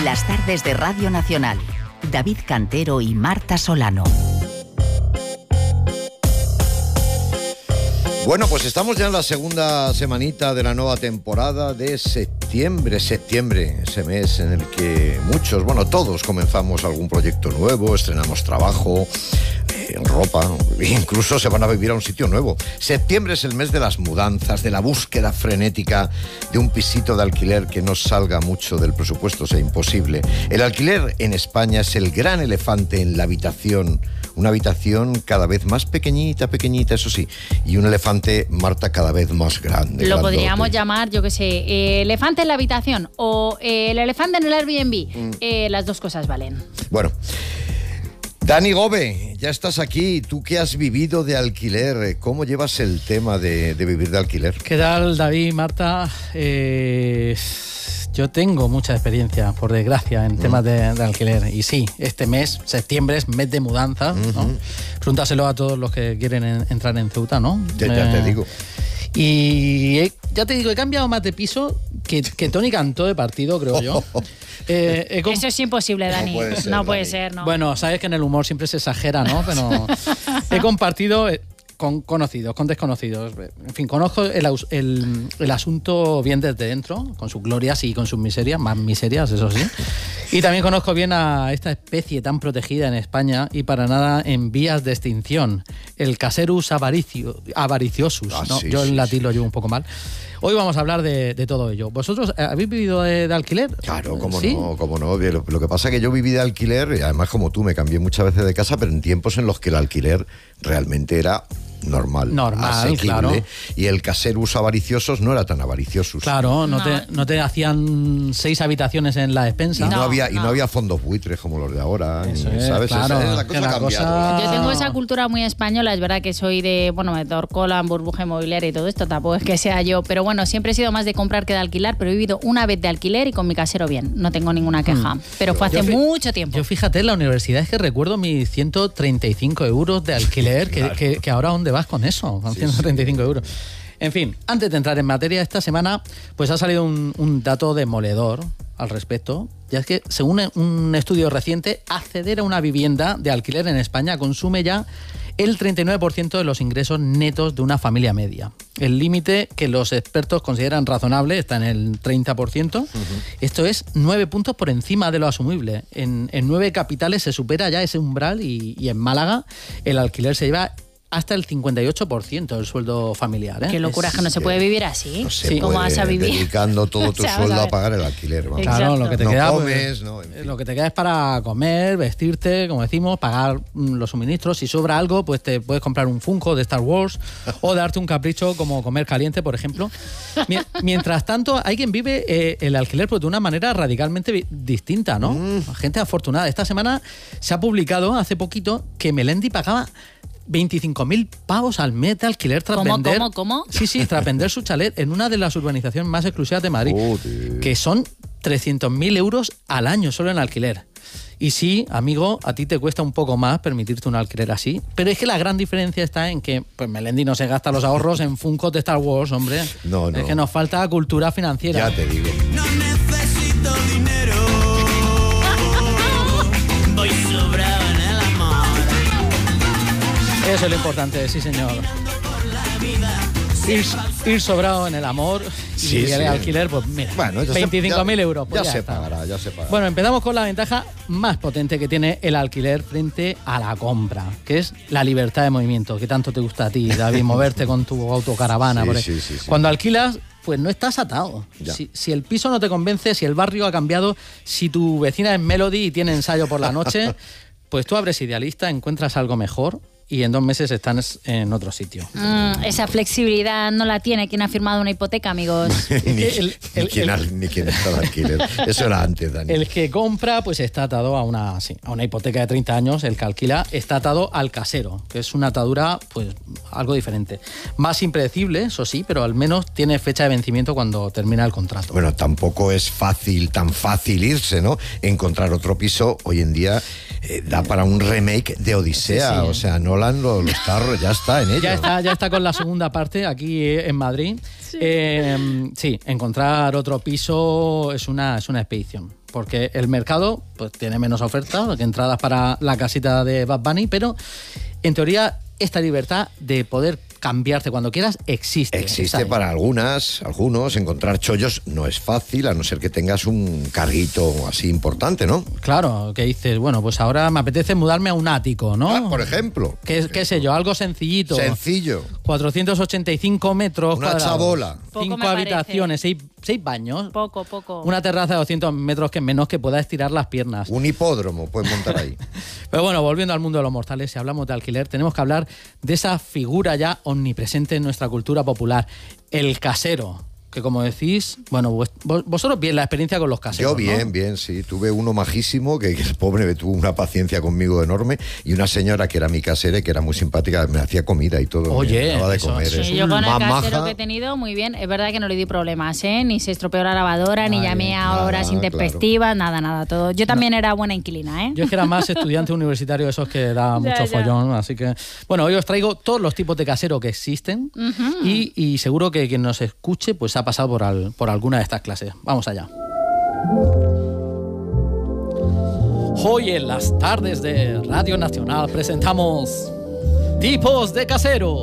Las tardes de Radio Nacional. David Cantero y Marta Solano. Bueno, pues estamos ya en la segunda semanita de la nueva temporada de septiembre, ese mes en el que muchos, bueno, todos comenzamos algún proyecto nuevo, estrenamos trabajo, ropa, incluso se van a vivir a un sitio nuevo. Septiembre es el mes de las mudanzas, de la búsqueda frenética de un pisito de alquiler que no salga mucho del presupuesto, sea imposible. El alquiler en España es el gran elefante en la habitación, una habitación cada vez más pequeñita, eso sí, y un elefante, Marta, cada vez más grande. Lo grandote. podríamos llamar, yo qué sé, elefante en la habitación o el elefante en el Airbnb. Las dos cosas valen. Bueno, Dani Gove, ya estás aquí. ¿Tú qué has vivido de alquiler? ¿Cómo llevas el tema de vivir de alquiler? ¿Qué tal, David, Marta? Yo tengo mucha experiencia, por desgracia, en temas de alquiler. Y sí, este mes, septiembre, es mes de mudanza, ¿no? Pregúntaselo a todos los que quieren entrar en Ceuta, ¿no? Ya te digo. Y ya te digo, he cambiado más de piso que Tony Cantó de partido, creo yo. Eso es imposible, Dani. No puede ser, ¿no? Bueno, sabes que en el humor siempre se exagera, ¿no? Pero he compartido con conocidos, con desconocidos. En fin, conozco el asunto bien desde dentro, con sus glorias y con sus miserias, más miserias, eso sí. Y también conozco bien a esta especie tan protegida en España y para nada en vías de extinción, el Caserus avariciosus, ¿no? Sí, yo sí, el latín sí. lo llevo un poco mal. Hoy vamos a hablar de todo ello. ¿Vosotros habéis vivido de alquiler? Claro, cómo ¿Sí? no, cómo no. Lo que pasa es que yo viví de alquiler, y además como tú, me cambié muchas veces de casa, pero en tiempos en los que el alquiler realmente era normal, asequible, claro. Y el Caserus avariciosos no era tan avariciosos. Claro, no te hacían 6 habitaciones en la despensa. Y no había fondos buitres como los de ahora, Eso ni, es, ¿sabes? claro, La cosa ha cambiado. Yo tengo esa cultura muy española, es verdad que soy de Torcola, burbuja inmobiliaria y todo esto, tampoco es que sea yo, pero bueno, siempre he sido más de comprar que de alquilar, pero he vivido una vez de alquiler y con mi casero bien, no tengo ninguna queja, pero fue hace mucho tiempo. Yo fíjate, en la universidad es que recuerdo mis 135 euros de alquiler, Claro. que ahora ¿dónde vas con eso? Con 135 euros. En fin, antes de entrar en materia, esta semana pues ha salido un dato demoledor al respecto. Ya es que, según un estudio reciente, acceder a una vivienda de alquiler en España consume ya el 39% de los ingresos netos de una familia media. El límite que los expertos consideran razonable está en el 30%. Esto es 9 puntos por encima de lo asumible. En 9 capitales se supera ya ese umbral y en Málaga el alquiler se lleva hasta el 58% del sueldo familiar, ¿eh? Qué locura, es que no se puede vivir así. No se ¿Cómo puede, vas a vivir? dedicando todo tu O sea, sueldo vamos a a ver. pagar el alquiler. Vamos. Claro, lo que te no queda, comes, pues, no, en fin. lo que te queda es para comer, vestirte, como decimos, pagar los suministros. Si sobra algo, pues te puedes comprar un Funko de Star Wars o darte un capricho como comer caliente, por ejemplo. Mientras tanto, hay quien vive el alquiler pues, de una manera radicalmente distinta, ¿no? Gente afortunada. Esta semana se ha publicado hace poquito que Melendi pagaba 25.000 pavos al mes de alquiler tras vender. ¿Cómo? Sí, tras vender su chalet en una de las urbanizaciones más exclusivas de Madrid, Joder. que son 300.000 euros al año solo en alquiler. Y sí, amigo, a ti te cuesta un poco más permitirte un alquiler así, pero es que la gran diferencia está en que pues Melendi no se gasta los ahorros en Funkos de Star Wars, hombre. No. Es que nos falta cultura financiera. Ya te digo. No necesito dinero. Voy sobrado en el amor. Eso es lo importante, sí, señor. Ir sobrado en el amor y Sí, el sí. alquiler, pues mira, Bueno, 25.000 euros. Pues ya se está. pagará, ya se pagará. Bueno, empezamos con la ventaja más potente que tiene el alquiler frente a la compra, que es la libertad de movimiento, que tanto te gusta a ti, David, moverte con tu autocaravana. Sí. Cuando alquilas, pues no estás atado. Ya. Si el piso no te convence, si el barrio ha cambiado, si tu vecina es Melody y tiene ensayo por la noche, pues tú abres Idealista, encuentras algo mejor y en 2 meses estás en otro sitio. Esa flexibilidad no la tiene quien ha firmado una hipoteca, amigos. ni quien está de alquiler. Eso era antes, Dani. El que compra pues está atado a una hipoteca de 30 años, el que alquila está atado al casero, que es una atadura pues algo diferente. Más impredecible, eso sí, pero al menos tiene fecha de vencimiento cuando termina el contrato. Bueno, tampoco es tan fácil irse, ¿no? Encontrar otro piso hoy en día da para un remake de Odisea. Sí. O sea, Nolan lo está, ya está en ello. Ya está con la segunda parte aquí en Madrid. Sí, encontrar otro piso es una expedición. porque el mercado pues tiene menos oferta que entradas para la casita de Bad Bunny, pero en teoría esta libertad de poder cambiarte cuando quieras existe. Existe para algunos. Encontrar chollos no es fácil, a no ser que tengas un carguito así importante, ¿no? Claro, que dices, bueno, pues ahora me apetece mudarme a un ático, ¿no? Ah, por ejemplo. ¿Qué sé yo? Algo sencillito. Sencillo. 485 metros Una cuadrados. chabola. 5 me habitaciones, 6 baños. Poco. Una terraza de 200 metros que menos que pueda estirar las piernas. Un hipódromo puedes montar ahí. Pero bueno, volviendo al mundo de los mortales, si hablamos de alquiler, tenemos que hablar de esa figura ya omnipresente en nuestra cultura popular, el casero. Que como decís, bueno, vosotros bien la experiencia con los caseros, Yo bien, ¿no? bien, sí. Tuve uno majísimo que el pobre tuvo una paciencia conmigo enorme, y una señora que era mi casera y que era muy simpática, me hacía comida y todo. Oye, me daba de eso, comer. sí, es Sí, yo con el más casero maja. que he tenido, muy bien. Es verdad que no le di problemas, ¿eh? Ni se estropeó la lavadora, ni llamé a nada, horas intempestivas, nada, todo. Yo también era buena inquilina, ¿eh? Yo es que era más estudiante universitario de esos que da mucho follón, así que... Bueno, hoy os traigo todos los tipos de casero que existen y seguro que quien nos escuche pues ha pasado por alguna de estas clases. Vamos allá. Hoy en las tardes de Radio Nacional presentamos Tipos de Casero.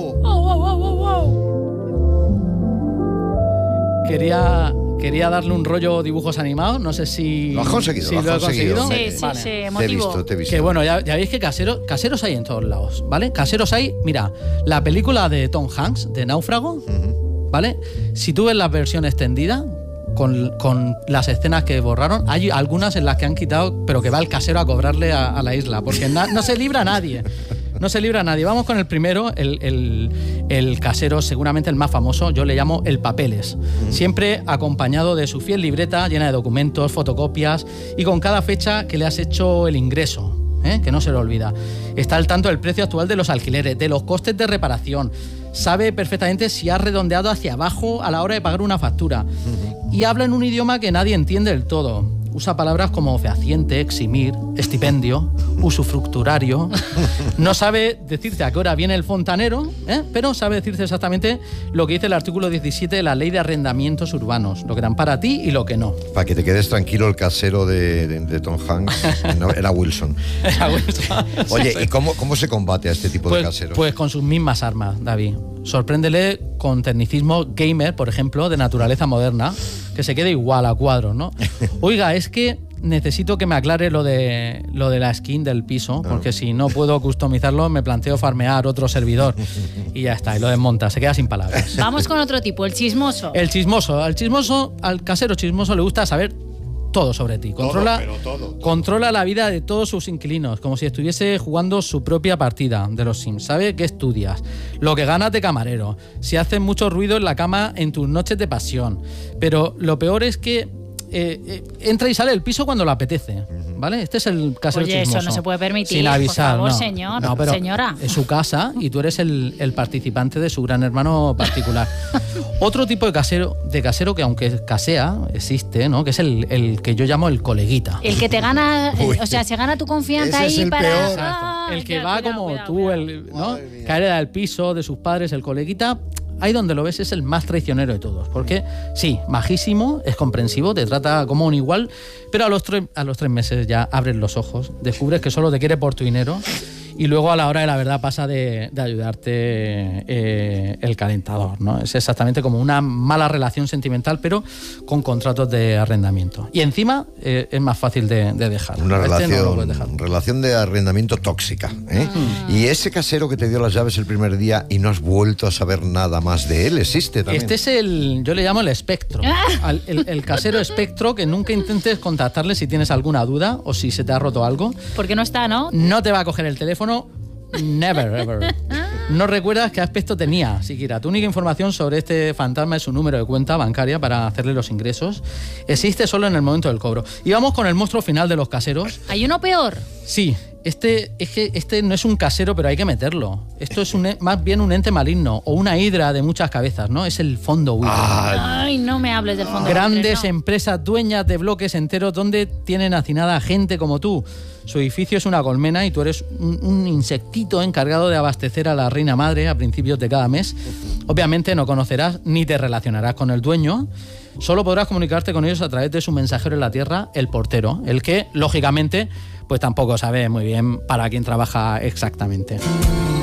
Quería darle un rollo dibujos animados, no sé si... Lo has conseguido, si lo has he conseguido. Sí, Vale. sí, Te he emotivo. visto. Que bueno, ya veis que caseros hay en todos lados, ¿vale? Caseros hay, mira, la película de Tom Hanks, de Náufrago, ¿vale? Si tú ves la versión extendida, con las escenas que borraron, hay algunas en las que han quitado, pero que va el casero a cobrarle a la isla, porque no se libra a nadie. No se libra a nadie. Vamos con el primero, el casero, seguramente el más famoso, yo le llamo el Papeles. Siempre acompañado de su fiel libreta llena de documentos, fotocopias y con cada fecha que le has hecho el ingreso. Que no se lo olvida. Está al tanto del precio actual de los alquileres, de los costes de reparación. Sabe perfectamente si has redondeado hacia abajo a la hora de pagar una factura. Y habla en un idioma que nadie entiende del todo. Usa palabras como fehaciente, eximir, estipendio, usufructurario. No sabe decirte a qué hora viene el fontanero, pero sabe decirte exactamente lo que dice el artículo 17 de la Ley de Arrendamientos Urbanos, lo que dan para ti y lo que no. Para que te quedes tranquilo, el casero de Tom Hanks era Wilson. Oye, ¿y cómo se combate a este tipo de caseros? Pues con sus mismas armas, David. Sorpréndele con tecnicismo gamer, por ejemplo, de naturaleza moderna, que se quede igual a cuadros, ¿no? Oiga, es que necesito que me aclare lo de la skin del piso, porque si no puedo customizarlo, me planteo farmear otro servidor. Y ya está, y lo desmonta, se queda sin palabras. Vamos con otro tipo, el chismoso. El chismoso. Al casero chismoso le gusta saber todo sobre ti. Controla la vida de todos sus inquilinos, como si estuviese jugando su propia partida de los Sims. Sabe qué estudias, lo que ganas de camarero, si haces mucho ruido en la cama en tus noches de pasión. Pero lo peor es que entra y sale del piso cuando le apetece, ¿vale? Este es el casero chismoso. Eso no se puede permitir, sin avisar, por favor, no. señor, No, pero señora. es su casa y tú eres el participante de su gran hermano particular. Otro tipo de casero que aunque casea, existe, ¿no? Que es el que yo llamo el coleguita. El que te gana, o sea, se gana tu confianza Ese es ahí el para... peor. Exacto. El que ya, va cuidado, como cuidado, tú, cuidado. ¿no? Madre mía. Que hereda el piso de sus padres, el coleguita. Ahí donde lo ves es el más traicionero de todos. Porque sí, majísimo, es comprensivo, te trata como un igual, pero a los 3 meses ya abres los ojos, descubres que solo te quiere por tu dinero y luego a la hora de la verdad pasa de ayudarte el calentador, ¿no? Es exactamente como una mala relación sentimental, pero con contratos de arrendamiento. Y encima es más fácil de dejar. Una No lo puedes dejar. relación de arrendamiento tóxica, ¿eh? Y ese casero que te dio las llaves el primer día y no has vuelto a saber nada más de él, existe también. Este es yo le llamo el espectro. El casero espectro, que nunca intentes contactarle si tienes alguna duda o si se te ha roto algo. Porque no está, ¿no? No te va a coger el teléfono, never, ever. No recuerdas qué aspecto tenía, siquiera. Tu única información sobre este fantasma es su número de cuenta bancaria para hacerle los ingresos. Existe solo en el momento del cobro. Y vamos con el monstruo final de los caseros. ¿Hay uno peor? Sí, Este no es un casero, pero hay que meterlo. Esto es más bien un ente maligno o una hidra de muchas cabezas, ¿no? Es el fondo buitre. Ay, no me hables del fondo Grandes buitre, no. empresas dueñas de bloques enteros donde tienen hacinada a gente como tú. Su edificio es una colmena y tú eres un insectito encargado de abastecer a la reina madre a principios de cada mes. Obviamente no conocerás ni te relacionarás con el dueño. Solo podrás comunicarte con ellos a través de su mensajero en la tierra, el portero, el que, lógicamente, pues tampoco sabe muy bien para quién trabaja exactamente.